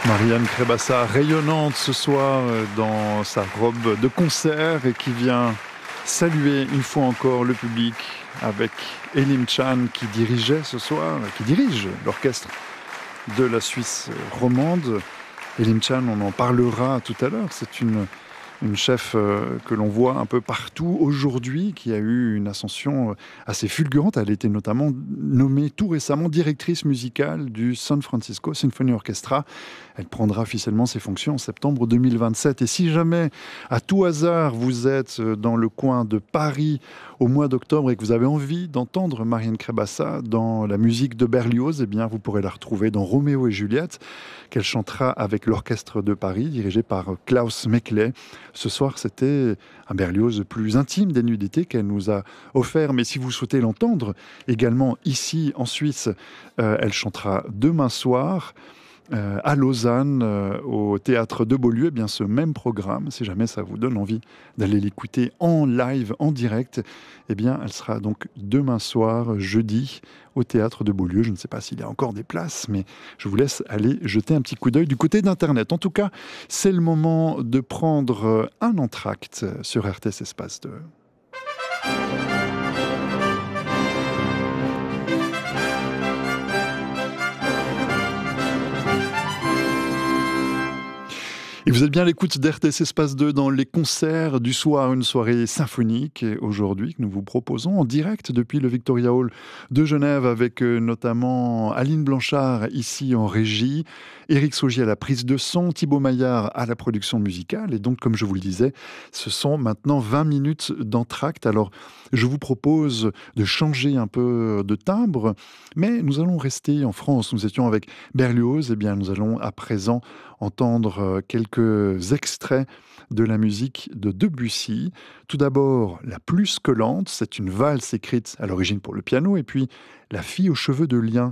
Marianne Crébassa, rayonnante ce soir dans sa robe de concert et qui vient saluer une fois encore le public avec Elim Chan qui dirigeait ce soir, qui dirige l'orchestre de la Suisse romande. Elim Chan, on en parlera tout à l'heure, c'est une chef que l'on voit un peu partout aujourd'hui, qui a eu une ascension assez fulgurante. Elle a été notamment nommée tout récemment directrice musicale du San Francisco Symphony Orchestra. Elle prendra officiellement ses fonctions en septembre 2027. Et si jamais, à tout hasard, vous êtes dans le coin de Paris au mois d'octobre et que vous avez envie d'entendre Marianne Crébassa dans la musique de Berlioz, eh bien, vous pourrez la retrouver dans Roméo et Juliette, qu'elle chantera avec l'Orchestre de Paris, dirigé par Klaus Mekle. Ce soir, c'était un Berlioz plus intime des nuits d'été qu'elle nous a offert. Mais si vous souhaitez l'entendre, également ici en Suisse, elle chantera demain soir à Lausanne, au théâtre de Beaulieu. Eh bien, ce même programme, si jamais ça vous donne envie d'aller l'écouter en live, en direct, eh bien, elle sera donc demain soir, jeudi, au théâtre de Beaulieu. Je ne sais pas s'il y a encore des places, mais je vous laisse aller jeter un petit coup d'œil du côté d'Internet. En tout cas, c'est le moment de prendre un entracte sur RTS Espace 2. Et vous êtes bien à l'écoute d'RTS Espace 2 dans les concerts du soir, une soirée symphonique aujourd'hui que nous vous proposons en direct depuis le Victoria Hall de Genève avec notamment Aline Blanchard ici en régie, Éric Saugier à la prise de son, Thibaut Maillard à la production musicale. Et donc, comme je vous le disais, ce sont maintenant 20 minutes d'entracte. Alors, je vous propose de changer un peu de timbre, mais nous allons rester en France. Nous étions avec Berlioz, et bien nous allons à présent entendre quelques extraits de la musique de Debussy. Tout d'abord, La plus que lente, c'est une valse écrite à l'origine pour le piano, et puis La fille aux cheveux de lin,